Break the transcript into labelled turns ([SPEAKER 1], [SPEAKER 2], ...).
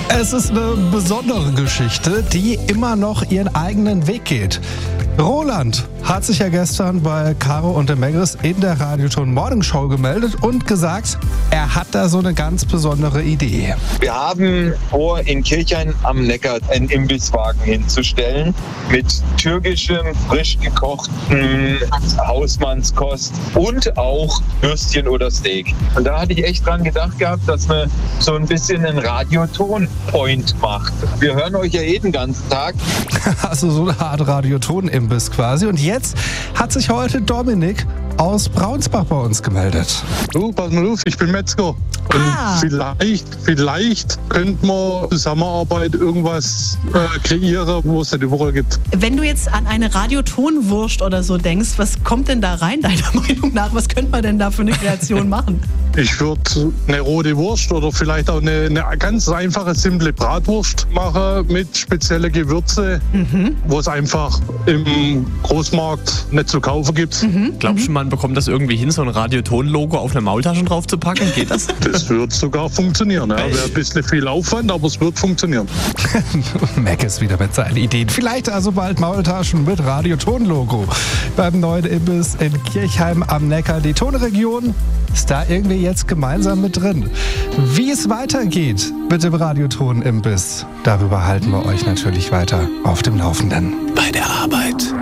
[SPEAKER 1] Es ist eine besondere Geschichte, die immer noch ihren eigenen Weg geht. Roland hat sich ja gestern bei Caro und dem Megris in der Radioton Morning Show gemeldet und gesagt, er hat da so eine ganz besondere Idee.
[SPEAKER 2] Wir haben vor, in Kirchhain am Neckar einen Imbisswagen hinzustellen mit türkischem, frisch gekochten Hausmannskost und auch Würstchen oder Steak. Und da hatte ich echt dran gedacht gehabt, dass man so ein bisschen einen Radioton-Point macht. Wir hören euch ja den ganzen Tag.
[SPEAKER 1] Also so eine Art Radioton-Imbiss quasi. Und jetzt hat sich heute Dominik aus Braunsbach bei uns gemeldet.
[SPEAKER 3] Du, pass mal auf, ich bin Metzger. Und vielleicht könnte man Zusammenarbeit irgendwas kreieren, wo es nicht überall gibt.
[SPEAKER 4] Wenn du jetzt an eine Radiotonwurst oder so denkst, was kommt denn da rein, deiner Meinung nach? Was könnte man denn da für eine Kreation machen?
[SPEAKER 3] Ich würde eine rote Wurst oder vielleicht auch eine ganz einfache, simple Bratwurst machen mit speziellen Gewürze, wo es einfach im Großmarkt nicht zu kaufen gibt.
[SPEAKER 5] Glaubst du, man bekommt das irgendwie hin, so ein Radioton-Logo auf eine Maultasche drauf zu packen? Geht das?
[SPEAKER 3] Das wird sogar funktionieren. Ja. Wäre ein bisschen viel Aufwand, aber es wird funktionieren.
[SPEAKER 1] Mac ist wieder mit seinen Ideen. Vielleicht also bald Maultaschen mit Radioton-Logo. Beim neuen Imbiss in Kirchheim am Neckar. Die Tonregion ist da irgendwie jetzt gemeinsam mit drin. Wie es weitergeht mit dem Radioton-Imbiss, darüber halten wir euch natürlich weiter auf dem Laufenden.
[SPEAKER 5] Bei der Arbeit.